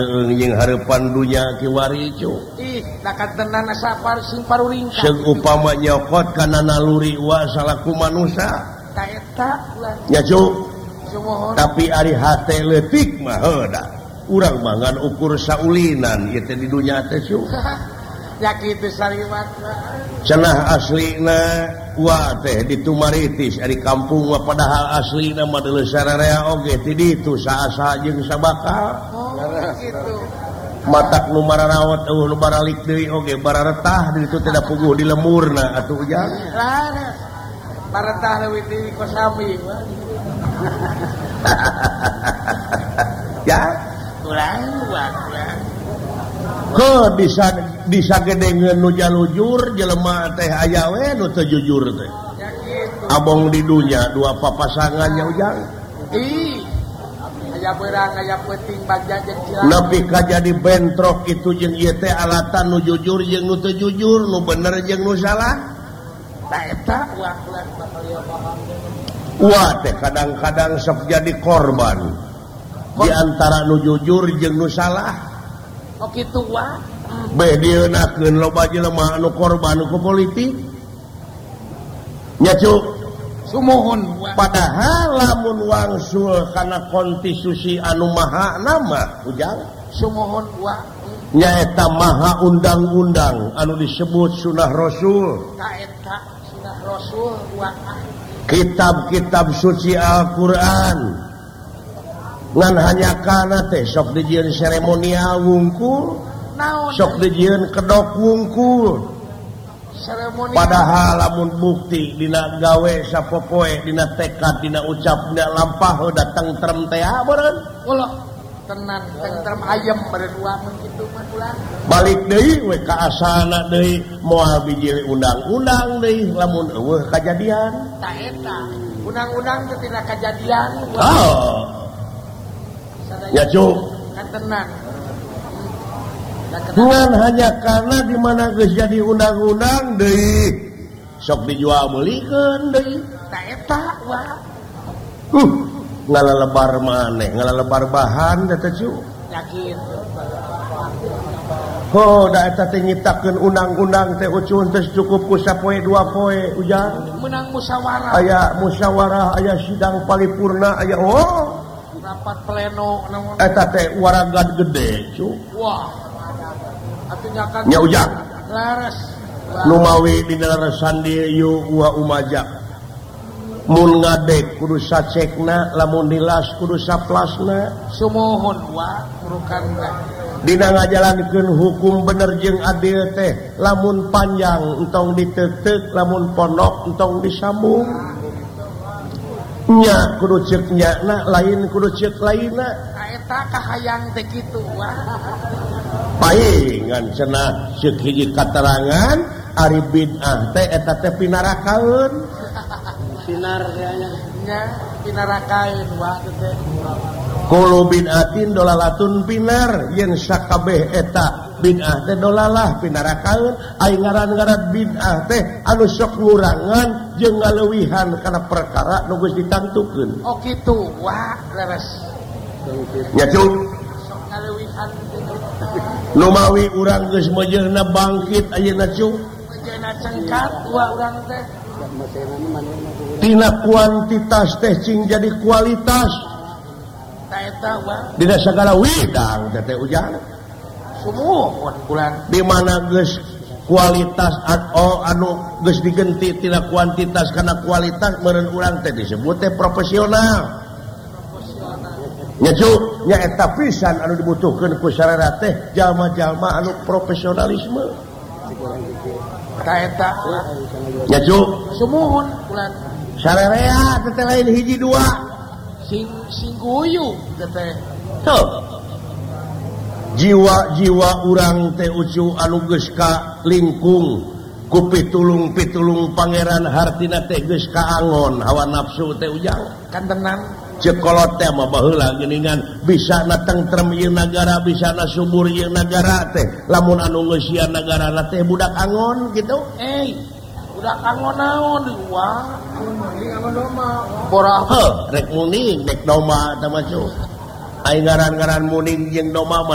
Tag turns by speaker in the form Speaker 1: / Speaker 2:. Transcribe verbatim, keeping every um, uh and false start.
Speaker 1: yang harapan dunia kiwari cu
Speaker 2: ih dakat tenan asapar sing paruringkah
Speaker 1: seug upama nyokot kana naluri wa salaku manusia
Speaker 2: ta eta ulah
Speaker 1: nya cu
Speaker 2: sumohon
Speaker 1: tapi ari hate leutik mah heuda urang mah ngan ukur saulinan ieu teh di dunya teh cu
Speaker 2: ya kitu sarimat
Speaker 1: cenah aslina wa teh di Tumaritis ari kampung mah padahal aslina mah deuleu sararea oge ti ditu saha-saha jeung sabakal
Speaker 2: gitu
Speaker 1: matak nu mararawat eueuh nu baralik deui oge bararetah di ditu teh da puguh di lemurna atuh ujang
Speaker 2: laras baretah leuwih di Kosambi
Speaker 1: ya
Speaker 2: ulang ulang ulang
Speaker 1: ke bisa disagedengeun nu jalujur jelema teh aya we nu teu jujur teh
Speaker 2: ya gitu
Speaker 1: abong di dunya dua papasangannya ujang
Speaker 2: ih aya beurang aya peuting bagja jeung cilaka
Speaker 1: nepi ka jadi bentrok itu jeung ieu teh alatan nu jujur jeung nu teu jujur nu bener jeung nu salah
Speaker 2: ta eta ulah ulah bakal ieu paham
Speaker 1: wah teh kadang-kadang sok jadi korban di antara nu jujur jeung nu salah
Speaker 2: oh kitu wa
Speaker 1: beh dieunakeun loba jelema anu korban ku politik nya cu
Speaker 2: sumohon wa
Speaker 1: padahal lamun wangsul kana konstitusi anu maha nama ujang
Speaker 2: sumohon wa
Speaker 1: nyaeta maha undang-undang anu disebut sunah rasul
Speaker 2: ta eta sunah rasul wa
Speaker 1: kitab-kitab suci Al-Qur'an ngan hanya kana teh sok dijieun seremonial wungkul
Speaker 2: naon
Speaker 1: sok dijieun kedok wungkul
Speaker 2: seremoni
Speaker 1: padahal lamun bukti dina gawe sapopoe dina tekad dina ucap dina lampah datang terem teh beureun
Speaker 2: ulah tenan tentrem ayem berdua mun kitu mah ulah
Speaker 1: balik deui we ka asalna deui moal biji undang-undang deui lamun eueuh kajadian
Speaker 2: ta eta undang-undang teh tina kajadian
Speaker 1: oh ya cu
Speaker 2: kan tenan
Speaker 1: dengan hanya karena di mana geus jadi undang-undang deui sok dijual meulikeun deui
Speaker 2: ta eta wa
Speaker 1: uh ngalalebar maneh ngalalebar bahan da teh cu
Speaker 2: yakin
Speaker 1: oh da eta teh nyiptakeun undang-undang teh ucun teh cukup ku sapoe dua poe ujang
Speaker 2: menang musyawarah
Speaker 1: aya musyawarah aya sidang paripurna aya oh
Speaker 2: rapat pleno namun
Speaker 1: eta teh waragan gede cu
Speaker 2: wah atunya kan
Speaker 1: nya ujang
Speaker 2: laras
Speaker 1: nu mawi dina leresan dieu wa umaja mun ngadek kudu sacekna lamun dilas kudu saplasna
Speaker 2: sumohon wa urukan
Speaker 1: dina ngajalankeun hukum bener jeung adil teh lamun panjang entong diteuteuk lamun pondok entong disambung nya kudu ceuk nyana lain kudu ceuk lainna
Speaker 2: ta eta kahayang teh kitu wa
Speaker 1: paingan cenah ceuk hiji katerangan ari bid'ah teh eta teh pinarakaeun
Speaker 2: sinar nya pinarakaeun wa teh
Speaker 1: Kulu bid'atin dolalatun pinar yen sakabeh eta bid'ah teh dolalah pinarakaeun ai ngaran-ngaran bid'ah teh anu sok ngurangan jeung ngaleuwihan kana perkara nu geus ditantukeun
Speaker 2: oh kitu wa leres
Speaker 1: nya cu
Speaker 2: sok ngaleuwihan
Speaker 1: nu mawi urang geus mejeurna bangkit ayeuna cu
Speaker 2: mejeurna cengkat wa urang teh
Speaker 1: tina kuantitas teh cing jadi kualitas
Speaker 2: ta eta wa
Speaker 1: dina sagala widang teh ujang
Speaker 2: sumuhun bulan
Speaker 1: di mana geus kualitas oh anu geus digenti tina kuantitas kana kualitas meureun urang teh disebut teh profesional nya cu nya eta pisan anu dibutuhkeun ku sararea teh jalma-jalma anu profesionalisme
Speaker 2: ta eta
Speaker 1: nya cu
Speaker 2: sumuhun bulan
Speaker 1: sararea teh lain hiji dua
Speaker 2: sing sing guyu teh
Speaker 1: tuh jiwa-jiwa urang teh ucu anu geus ka lingkung ku pitulung pitulung pangeran hartina teh geus kaangon hawa nafsu teh ujang
Speaker 2: kan tenan
Speaker 1: ceuk kolot teh mah baheula geuningan bisa na tentrem ieu nagara bisa na subur ieu nagara teh lamun anu geus sia nagarana teh budak angon gitu
Speaker 2: eh budak angon naon wah angon doma borah
Speaker 1: heuh rek muning rek doma teh mah cu ai ngaran-ngaran muning jeung doma